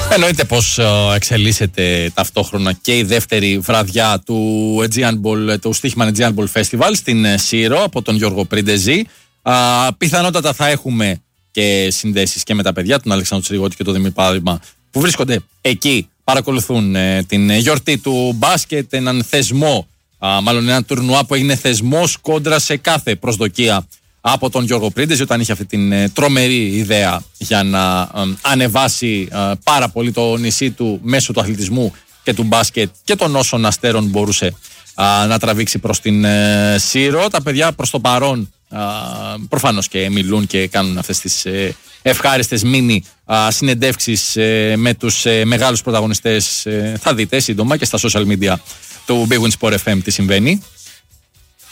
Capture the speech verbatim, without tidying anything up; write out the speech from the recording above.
Εννοείται πως εξελίσσεται ταυτόχρονα και η δεύτερη βραδιά του, Aegean Ball, του Στοίχημαν Aegean Ball Festival στην Σύρο από τον Γιώργο Πρίντεζη. Πιθανότατα θα έχουμε και συνδέσεις και με τα παιδιά, τον Αλέξανδρο Τσιριγώτη και τον Δημήτρη Πάδημα, που βρίσκονται εκεί, παρακολουθούν ε, την γιορτή του μπάσκετ, έναν θεσμό, α, μάλλον έναν τουρνουά που έγινε θεσμός κόντρα σε κάθε προσδοκία από τον Γιώργο Πρίντεζη, όταν είχε αυτή την ε, τρομερή ιδέα για να ε, ανεβάσει ε, πάρα πολύ το νησί του μέσω του αθλητισμού και του μπάσκετ και των όσων αστέρων μπορούσε ε, να τραβήξει προς την ε, Σύρο. Τα παιδιά προς το παρόν ε, προφανώς και μιλούν και κάνουν αυτές τις ε, ευχάριστες μίνι συνεντεύξεις ε, με τους ε, μεγάλους πρωταγωνιστές. Ε, θα δείτε σύντομα και στα social media του Big Win Sport εφ εμ τι συμβαίνει.